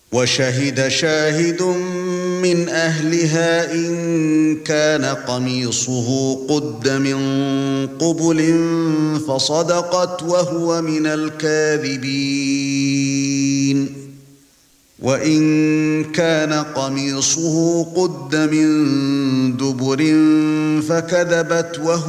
وشهد شاهد من أهلها إن كان قميصه قد من قبل فصدقت وهو من الكاذبين وإن كان قميصه قد من دبر فكذبت وهو